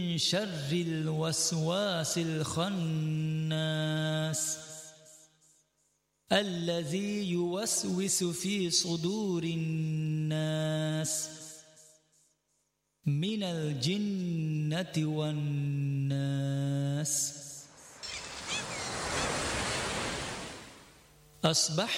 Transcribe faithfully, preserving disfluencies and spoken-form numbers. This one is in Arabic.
شر الوسواس الخناس الذي يوسوس في صدور الناس من الجنة والناس. أصبحت